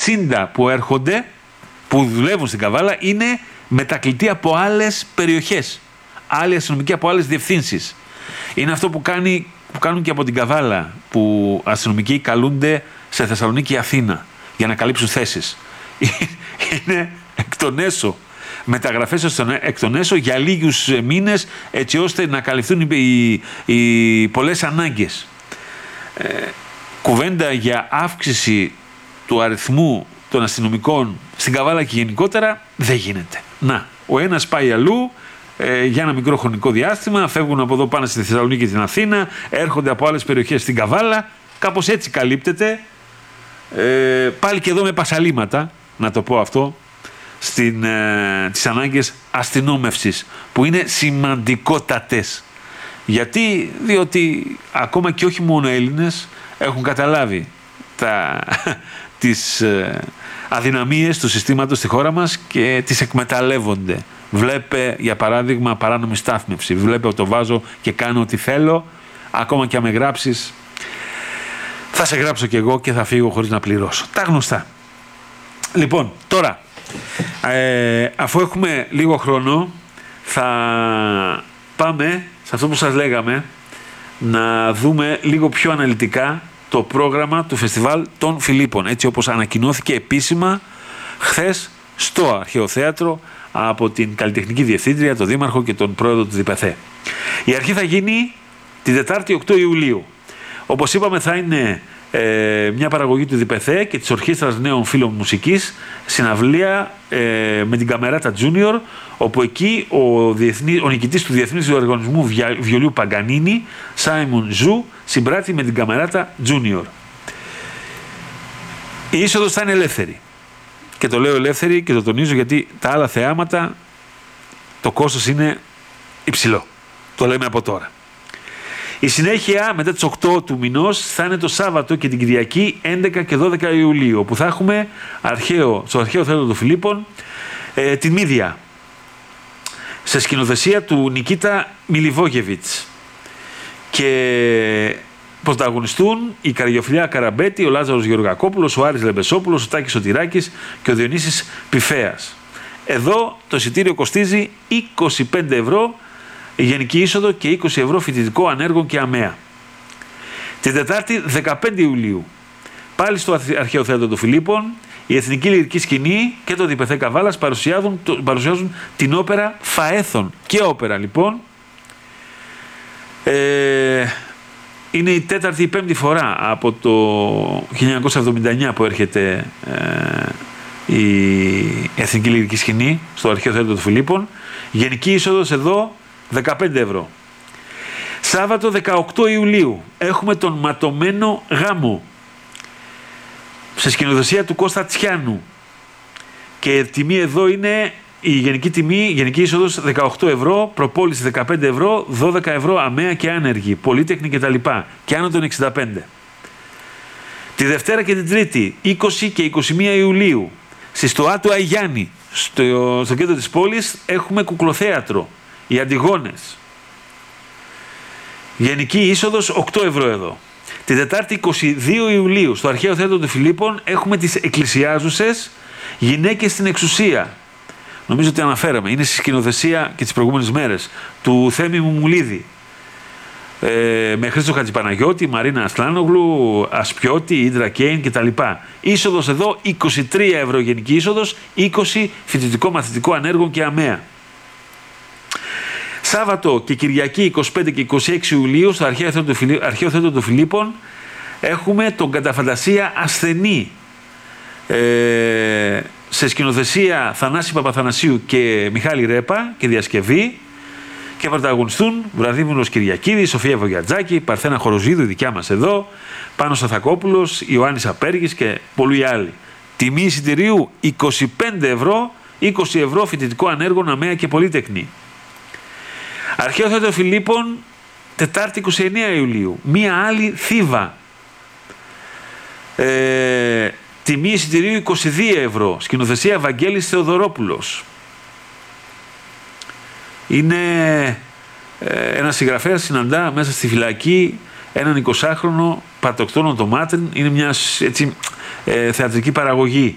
60 που έρχονται, που δουλεύουν στην Καβάλα, είναι μετακλητοί από άλλες περιοχές. Άλλοι αστυνομικοί από άλλες διευθύνσεις. Είναι αυτό που κάνουν και από την Καβάλα, που αστυνομικοί καλούνται σε Θεσσαλονίκη ή Αθήνα για να καλύψουν θέσεις. Είναι εκ των έσω. Μεταγραφές εκ των έσω για λίγους μήνες, έτσι ώστε να καλυφθούν οι πολλές ανάγκες. Κουβέντα για αύξηση του αριθμού των αστυνομικών στην Καβάλα και γενικότερα δεν γίνεται. Να, ο ένας πάει αλλού για ένα μικρό χρονικό διάστημα, φεύγουν από εδώ, πάνε στη Θεσσαλονίκη και την Αθήνα, έρχονται από άλλες περιοχές στην Καβάλα, κάπως έτσι καλύπτεται, πάλι και εδώ με πασαλήματα, να το πω αυτό, τις ανάγκες αστυνόμευσης, που είναι σημαντικότατες. Γιατί, διότι ακόμα και όχι μόνο Έλληνες έχουν καταλάβει τις αδυναμίες του συστήματος στη χώρα μας και τις εκμεταλλεύονται. Βλέπε, για παράδειγμα, παράνομη στάθμευση. Βλέπε ότι το βάζω και κάνω ό,τι θέλω, ακόμα και αν με γράψεις, θα σε γράψω κι εγώ και θα φύγω χωρίς να πληρώσω. Τα γνωστά. Λοιπόν, τώρα, αφού έχουμε λίγο χρόνο, θα πάμε σε αυτό που σας λέγαμε, να δούμε λίγο πιο αναλυτικά το πρόγραμμα του Φεστιβάλ των Φιλίππων, έτσι όπως ανακοινώθηκε επίσημα χθες στο Αρχαίο Θέατρο από την καλλιτεχνική διευθύντρια, τον Δήμαρχο και τον πρόεδρο του ΔΠΘ. Η αρχή θα γίνει την Τετάρτη 8 Ιουλίου. Όπως είπαμε, θα είναι μια παραγωγή του ΔΠΘ και της Ορχήστρας Νέων Φίλων Μουσικής, συναυλία με την Καμεράτα Junior, όπου εκεί ο νικητής του Διεθνής Διοργανισμού Βιολίου Παγκανίνη, Σάιμον Ζου, συμπράττει με την Καμεράτα Junior. Η είσοδος θα είναι ελεύθερη. Και το λέω ελεύθερη και το τονίζω γιατί τα άλλα θεάματα το κόστος είναι υψηλό. Το λέμε από τώρα. Η συνέχεια μετά τις 8 του μηνός θα είναι το Σάββατο και την Κυριακή 11 και 12 Ιουλίου, όπου θα έχουμε στο Αρχαίο Θέατρο των Φιλίππων την Μύδια, σε σκηνοθεσία του Νικίτα Μιλιβόγεβιτς, και πρωταγωνιστούν η Καραγιοφιλιά Καραμπέτη, ο Λάζαρος Γεωργακόπουλος, ο Άρης Λεμπεσόπουλος, ο Τάκης Σωτηράκης και ο Διονύσης Πιφέας. Εδώ το εισιτήριο κοστίζει 25 ευρώ η γενική είσοδο και 20 ευρώ φοιτητικό ανέργων και ΑΜΕΑ. Την Τετάρτη 15 Ιουλίου, πάλι στο Αρχαίο Θέατρο των Φιλίππων, η Εθνική Λυρική Σκηνή και το ΔΠΘ Καβάλας παρουσιάζουν την όπερα Φαέθων. Και όπερα λοιπόν. Είναι η τέταρτη ή πέμπτη φορά από το 1979 που έρχεται η Εθνική Λυρική Σκηνή στο Αρχαίο Θέατρο των Φιλίππων. Γενική είσοδος εδώ 15 ευρώ. Σάββατο 18 Ιουλίου έχουμε τον Ματωμένο Γάμο, σε σκηνοθεσία του Κώστα Τσιάνου, και η τιμή εδώ είναι η γενική τιμή, γενική είσοδος 18 ευρώ, προπόληση 15 ευρώ, 12 ευρώ ΑΜΕΑ και άνεργοι, πολύτεχνη κτλ. Και άνω των 65. Τη Δευτέρα και την Τρίτη, 20 και 21 Ιουλίου, στη Στοά του Αγιάννη, στο κέντρο της πόλης, έχουμε κουκλοθέατρο, οι Αντιγόνες. Γενική είσοδος 8 ευρώ εδώ. Την Τετάρτη 22 Ιουλίου, στο Αρχαίο Θέατρο των Φιλίππων, έχουμε τις εκκλησιάζουσες Γυναίκες στην Εξουσία. Νομίζω ότι αναφέραμε. Είναι στη σκηνοθεσία και τις προηγούμενες μέρες του Θέμη Μουμουλίδη. Με Χρήστο Χατζηπαναγιώτη, Μαρίνα Ασλάνογλου, Ασπιώτη, Ίντρα Κέιν κτλ. Είσοδος εδώ 23 ευρώ γενική είσοδος, 20 φοιτητικό μαθητικό ανέργων και ΑΜΕΑ. Σάββατο και Κυριακή 25 και 26 Ιουλίου στο Αρχαίο Θέατρο των Φιλίππων έχουμε τον Κατά φαντασία Ασθενή, σε σκηνοθεσία Θανάση Παπαθανασίου και Μιχάλη Ρέπα και διασκευή, και πρωταγωνιστούν Βραδίμηνος Κυριακίδης, Σοφία Βογιατζάκη, Παρθένα Χοροζίδου, η δικιά μας εδώ, Πάνος Αθακόπουλος, Ιωάννης Απέργης και πολλοί άλλοι. Τιμή εισιτηρίου 25 ευρώ, 20 ευρώ φοιτητικό ανέργων ΑΜΕΑ και πολύτεχνη. Αρχαίο Θέατρο Φιλίππων, Τετάρτη 29 Ιουλίου, μία άλλη Θήβα. Τιμή εισιτηρίου 22 ευρώ, σκηνοθεσία Βαγγέλης Θεοδωρόπουλος. Είναι ένας συγγραφέας, συναντά μέσα στη φυλακή έναν 20χρονο πατοκτόνο των Μάτριν. Είναι μια έτσι, θεατρική παραγωγή.